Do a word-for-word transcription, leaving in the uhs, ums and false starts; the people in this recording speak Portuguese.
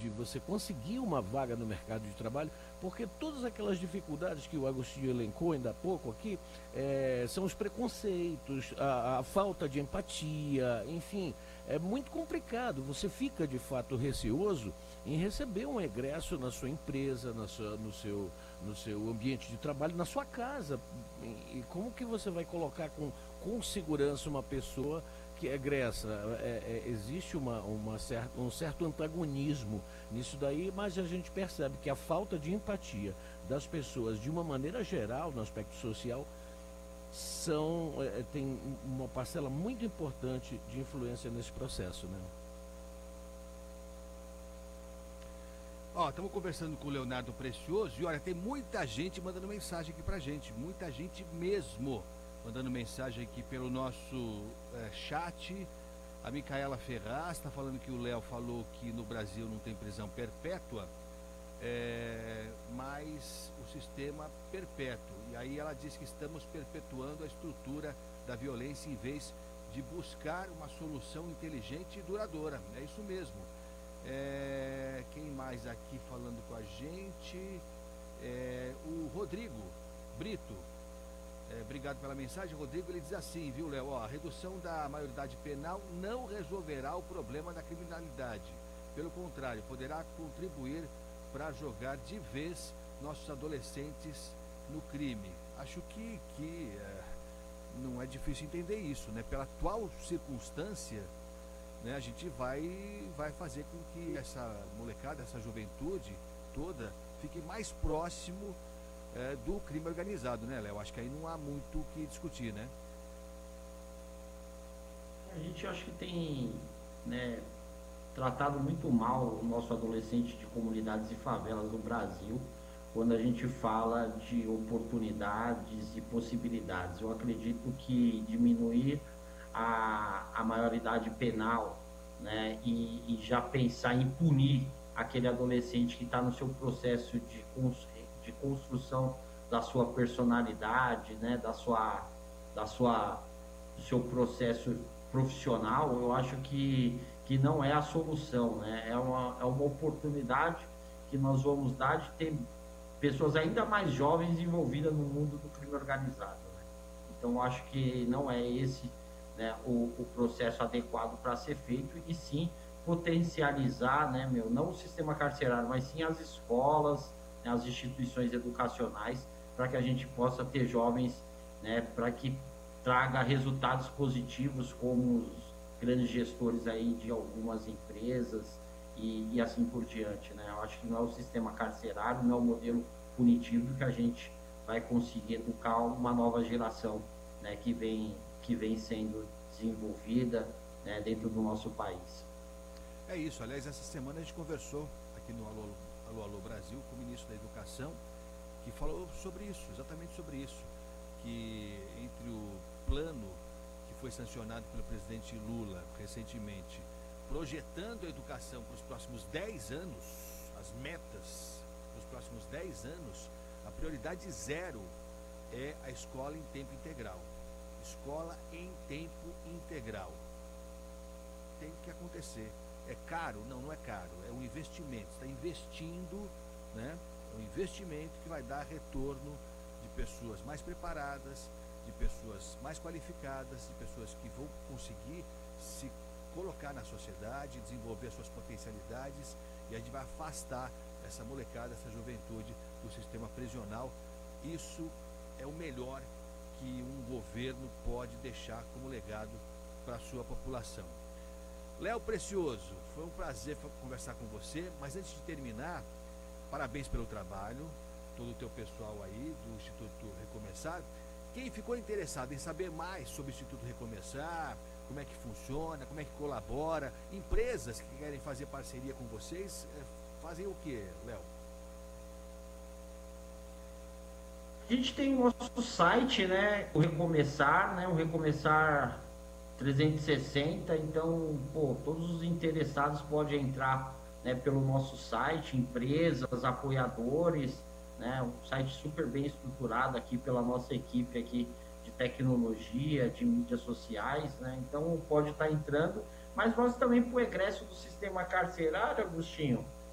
de você conseguir uma vaga no mercado de trabalho, porque todas aquelas dificuldades que o Agostinho elencou ainda há pouco aqui, é, são os preconceitos, a, a falta de empatia, enfim, é muito complicado. Você fica de fato receoso em receber um egresso na sua empresa, na sua, no, seu, no seu ambiente de trabalho, na sua casa. E como que você vai colocar com, com segurança uma pessoa que egressa? É, é, existe uma, uma certa, um certo antagonismo nisso daí, mas a gente percebe que a falta de empatia das pessoas, de uma maneira geral, no aspecto social, são, é, tem uma parcela muito importante de influência nesse processo, né? Ó, estamos conversando com o Leonardo Precioso e olha, tem muita gente mandando mensagem aqui pra gente, muita gente mesmo mandando mensagem aqui pelo nosso é, chat. A Micaela Ferraz está falando que o Léo falou que no Brasil não tem prisão perpétua, é, mas o sistema perpétuo. E aí ela diz que estamos perpetuando a estrutura da violência em vez de buscar uma solução inteligente e duradoura. É isso mesmo. É, quem mais aqui falando com a gente? É, o Rodrigo Brito. É, obrigado pela mensagem, Rodrigo. Ele diz assim, viu, Léo? Ó, a redução da maioridade penal não resolverá o problema da criminalidade. Pelo contrário, poderá contribuir para jogar de vez nossos adolescentes no crime. Acho que, que é, não é difícil entender isso, né? Pela atual circunstância, né, a gente vai, vai fazer com que essa molecada, essa juventude toda, fique mais próximo é, do crime organizado, né, Léo? Acho que aí não há muito o que discutir, né? A gente acha que tem, né, tratado muito mal o nosso adolescente de comunidades e favelas no Brasil, quando a gente fala de oportunidades e possibilidades. Eu acredito que diminuir a, a maioridade penal, né, e, e já pensar em punir aquele adolescente que está no seu processo de, de construção da sua personalidade, né, da sua, da sua, do seu processo profissional, eu acho que, que não é a solução, né? É uma, é uma oportunidade que nós vamos dar de ter pessoas ainda mais jovens envolvidas no mundo do crime organizado, né? Então, eu acho que não é esse, né, o, o processo adequado para ser feito, e sim potencializar, né, meu, não o sistema carcerário, mas sim as escolas, né, as instituições educacionais, para que a gente possa ter jovens, né, para que traga resultados positivos, como os grandes gestores aí de algumas empresas e, e assim por diante, né? Eu acho que não é o sistema carcerário, não é o modelo punitivo que a gente vai conseguir educar uma nova geração, né, que vem que vem sendo desenvolvida, né, dentro do nosso país. É isso. Aliás, essa semana a gente conversou aqui no Alô, Alô, Alô Brasil com o ministro da Educação, que falou sobre isso, exatamente sobre isso, que entre o plano que foi sancionado pelo presidente Lula recentemente, projetando a educação para os próximos dez anos, as metas para os próximos dez anos, a prioridade zero é a escola em tempo integral. Escola em tempo integral. Tem que acontecer. É caro? Não, não é caro. É um investimento. Está investindo, né? É um investimento que vai dar retorno de pessoas mais preparadas, de pessoas mais qualificadas, de pessoas que vão conseguir se colocar na sociedade, desenvolver suas potencialidades, e a gente vai afastar essa molecada, essa juventude do sistema prisional. Isso é o melhor que um governo pode deixar como legado para a sua população. Léo Precioso, foi um prazer conversar com você, mas antes de terminar, parabéns pelo trabalho, todo o teu pessoal aí do Instituto Recomeçar. Quem ficou interessado em saber mais sobre o Instituto Recomeçar, como é que funciona, como é que colabora, empresas que querem fazer parceria com vocês, fazem o que, Léo? A gente tem o nosso site, né, o Recomeçar, né, o Recomeçar trezentos e sessenta, então, pô, todos os interessados podem entrar, né, pelo nosso site, empresas, apoiadores, né, um site super bem estruturado aqui pela nossa equipe aqui de tecnologia, de mídias sociais, né, então pode estar entrando, mas nós também, para o egresso do sistema carcerário, Agostinho,